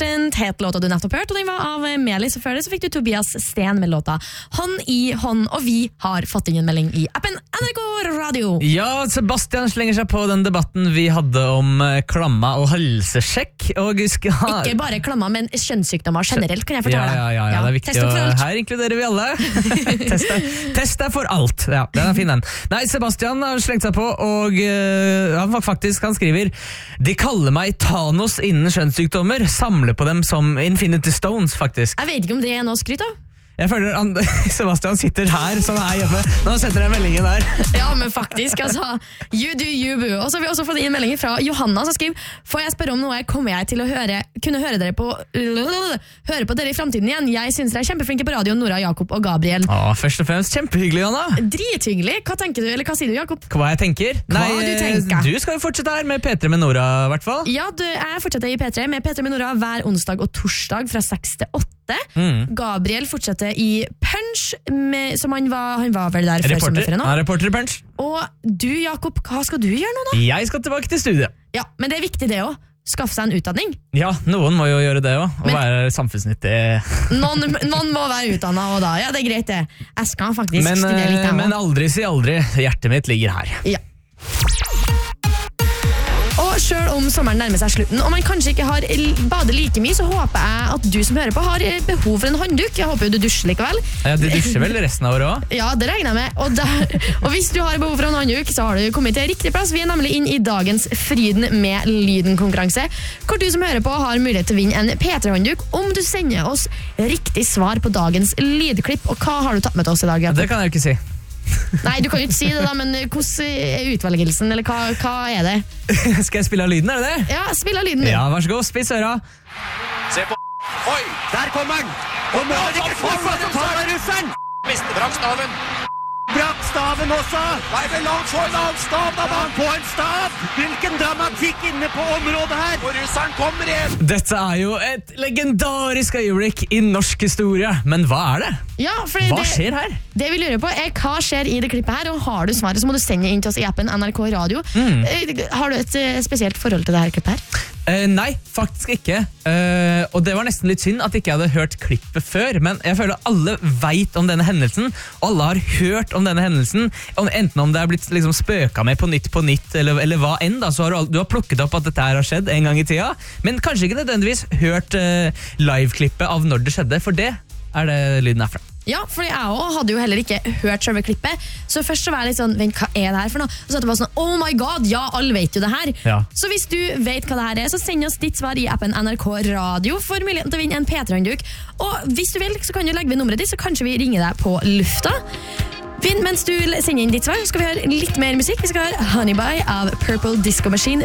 Patient het låta du nettopp hørt, og den var av Melis, og før det så fikk du Tobias Sten med låta Hånd i hånd, og vi har fått inn en melding i appen NRK Radio. Ja, Sebastian slenger seg på den debatten vi hadde om klamma og helsesjekk, og Ikke bare klamma, men kjønnssykdommer generelt, kan jeg fortelle deg. Ja, det er viktig, og her inkluderer vi alle. Test deg for alt. Ja, den er fin den. Nei, Sebastian har slengt seg på, og han skriver: de kaller meg Thanos innen kjønnssykdommer, samler på dem som Infinity Stones, faktisk. Jeg vet ikke om det er noe skryt av. Jeg føler Sebastian sitter her, sånn her hjemme. Nå setter jeg meldingen der. Ja, men faktisk, altså. You do you, boo. Og så har vi også fått inn meldinger fra Johanna, som skriver: får jeg spørre om noe, kommer jeg til å kunne høre på dere i fremtiden igjen? Jeg synes dere er kjempeflinke på radio, Nora, Jakob og Gabriel. Først og fremst, kjempehyggelig, Johanna. Drithyggelig. Hva tenker du, eller hva sier du, Jakob? Hva jeg tenker? Du skal jo fortsette her med P3 med Nora, i hvert fall. Ja, jeg fortsetter i P3 med P3 med Nora hver onsdag og torsdag fra 6 til 8. Gabriel fortsetter i Punch, som han var vel der før sommerferien nå. Ja, reporter i Punch. Og du, Jakob, hva skal du gjøre nå da? Jeg skal tilbake til studiet. Ja, men det er viktig det også. Skaffe seg en utdanning. Ja, noen må jo gjøre det også, og være samfunnsnyttig. Noen må være utdannet, og da, ja, det er greit det. Jeg skal faktisk studere litt her. Men aldri si aldri, hjertet mitt ligger her. Ja. Og selv om sommeren nærmer seg slutten, og man kanskje ikke har badet like mye, så håper jeg at du som hører på har behov for en håndduk. Jeg håper jo du dusjer likevel. Ja, du dusjer vel resten av året også? Ja, det regner jeg med. Og hvis du har behov for en håndduk, så har du kommet til riktig plass. Vi er nemlig inn i dagens Fryden med lyden-konkurranse, hvor du som hører på har mulighet til å vinne en P3-håndduk om du sender oss riktig svar på dagens lydklipp. Og hva har du tatt med til oss i dag, Jakob? Det kan jeg jo ikke si. Nei, du kan jo ikke si det da, men hvordan er utvelgelsen, eller hva er det? Skal jeg spille av lyden, er det det? Ja, spill av lyden. Ja, vær så god, spiss øra. Se på. Oi, der kommer han. Og nå er det ikke forsvar som tar av russeren. Miste brakk staven. Brakk staven også. Nei, vel, han får en annen stav, da. Han får en stav. Hvilken dramatikk inne på området her. Og russeren kommer igjen. Dette er jo et legendarisk øyeblikk i norsk historie. Men hva er det? Ja, hva skjer her? Det vi lurer på er hva skjer i det klippet her, og har du svaret så må du sende inn til oss i appen NRK Radio. Har du et spesielt forhold til det her klippet her? Nei, faktisk ikke. Og det var nesten litt synd at jeg ikke hadde hørt klippet før, men jeg føler alle vet om denne hendelsen, og alle har hørt om denne hendelsen, enten om det er blitt liksom spøka med på nytt, eller hva enn da, så har du har plukket opp at dette her har skjedd en gang i tida, men kanskje ikke nødvendigvis hørt live-klippet av når det skjedde, for det er det lyden herfra. Ja, for jeg også hadde jo heller ikke hørt selve klippet. Så først så var jeg litt sånn, vent, hva er det her for noe? Og så var det bare sånn, oh my god, ja, alle vet jo det her. Ja. Så hvis du vet hva det her er, så send oss ditt svar i appen NRK Radio for muligheten til å vinne en P3-håndduk. Og hvis du vil, så kan du legge ved nummeret ditt, så kanskje vi ringer deg på lufta. Mens du sender inn ditt svar, så skal vi høre litt mer musikk. Vi skal høre Honey Bye av Purple Disco Machine.